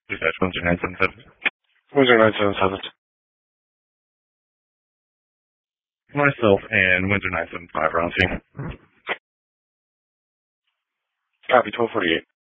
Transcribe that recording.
Dispatch Windsor 977. Windsor 977. Myself and Windsor 975 are on scene. Copy 1248.